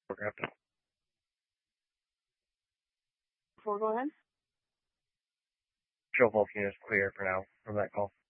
Captain. Go ahead. Show both units clear for now from that call.